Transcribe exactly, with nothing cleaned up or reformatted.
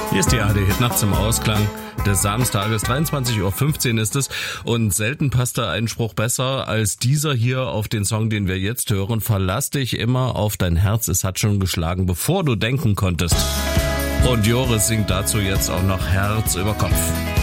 Hier ist die A R D-Hit nachts im Ausklang des Samstages. dreiundzwanzig Uhr fünfzehn ist es und selten passt da ein Spruch besser als dieser hier auf den Song, den wir jetzt hören. Verlass dich immer auf dein Herz, es hat schon geschlagen, bevor du denken konntest. Und Joris singt dazu jetzt auch noch Herz über Kopf.